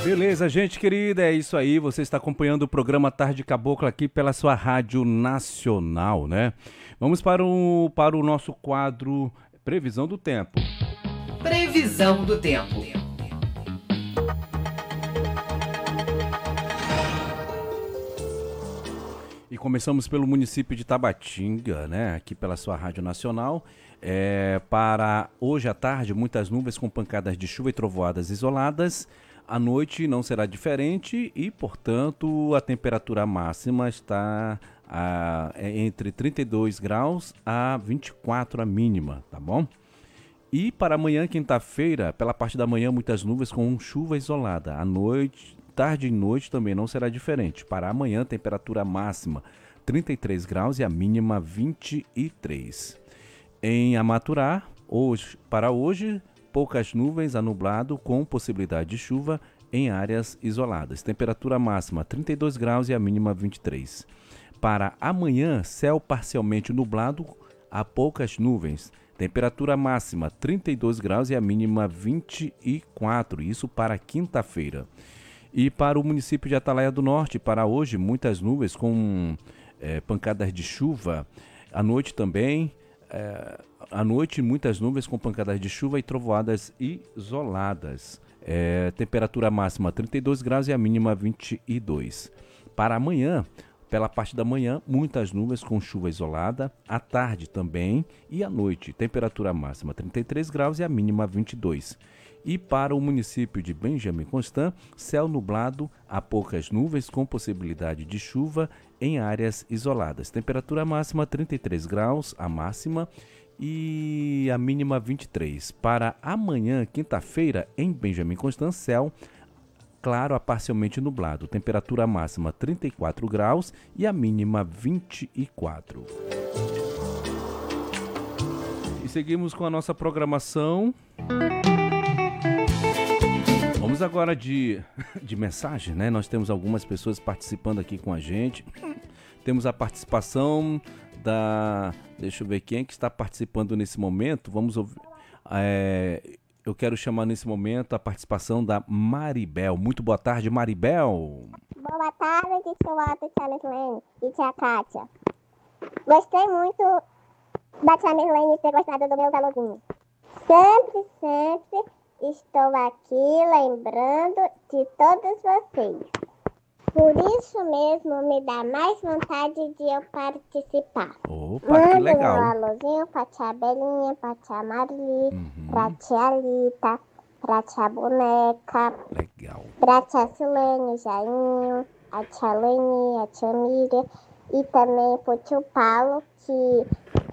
Beleza, gente querida, é isso aí. Você está acompanhando o programa Tarde Cabocla aqui pela sua Rádio Nacional, né? Vamos para o nosso quadro Previsão do Tempo. Previsão do tempo. E começamos pelo município de Tabatinga, né? Aqui pela sua Rádio Nacional. Para hoje à tarde, muitas nuvens com pancadas de chuva e trovoadas isoladas. À noite não será diferente e, portanto, a temperatura máxima está entre 32 graus a 24 a mínima, tá bom? E para amanhã, quinta-feira, pela parte da manhã, muitas nuvens com chuva isolada. À noite, tarde e noite também não será diferente. Para amanhã, temperatura máxima 33 graus e a mínima 23. Em Amaturá, para hoje, poucas nuvens a nublado com possibilidade de chuva em áreas isoladas. Temperatura máxima 32 graus e a mínima 23. Para amanhã, céu parcialmente nublado a poucas nuvens. Temperatura máxima 32 graus e a mínima 24, isso para quinta-feira. E para o município de Atalaia do Norte, para hoje, muitas nuvens com pancadas de chuva. À noite também, à noite muitas nuvens com pancadas de chuva e trovoadas isoladas. Temperatura máxima 32 graus e a mínima 22. Para amanhã, pela parte da manhã, muitas nuvens com chuva isolada, à tarde também e à noite, temperatura máxima 33 graus e a mínima 22. E para o município de Benjamin Constant, céu nublado, há poucas nuvens com possibilidade de chuva em áreas isoladas. Temperatura máxima 33 graus, a máxima, e a mínima 23. Para amanhã, quinta-feira, em Benjamin Constant, céu claro a parcialmente nublado, temperatura máxima 34 graus e a mínima 24. E seguimos com a nossa programação. Vamos agora de mensagem, né? Nós temos algumas pessoas participando aqui com a gente. Temos a participação deixa eu ver quem é que está participando nesse momento. Vamos ouvir. Eu quero chamar nesse momento a participação da Maribel. Muito boa tarde, Maribel. Boa tarde, tio Otto, tia Lislene e tia Kátia. Gostei muito da tia Lislene ter gostado do meu galozinho. Sempre estou aqui lembrando de todos vocês. Por isso mesmo me dá mais vontade de eu participar. Opa, que legal. Mando um alôzinho pra tia Belinha, pra tia Marli, pra tia Lita, pra tia Boneca. Legal. Pra tia Silene, Jainho, a tia Leni, a tia Miriam. E também pro tio Paulo, que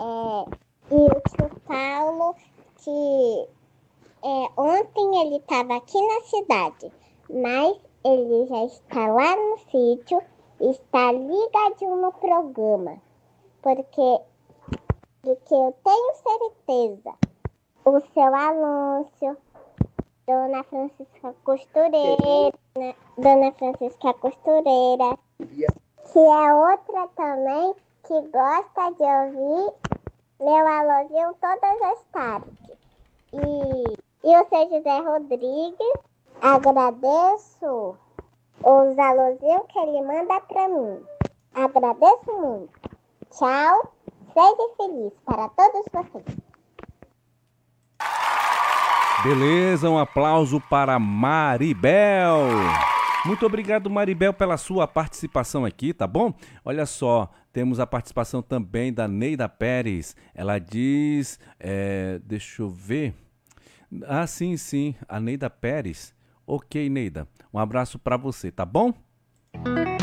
ontem ele estava aqui na cidade, mas ele já está lá no sítio, está ligadinho no programa, porque eu tenho certeza, o seu Alonso, Dona Francisca Costureira, que é outra também que gosta de ouvir meu alôzinho todas as tardes. E o seu José Rodrigues, agradeço os alôzinhos que ele manda pra mim. Agradeço muito. Tchau, seja feliz para todos vocês. Beleza, um aplauso para Maribel. Muito obrigado, Maribel, pela sua participação aqui, tá bom? Olha só, temos a participação também da Neida Pérez. Ela diz, deixa eu ver. Ah, sim, a Neida Pérez. Ok, Neida, um abraço para você, tá bom?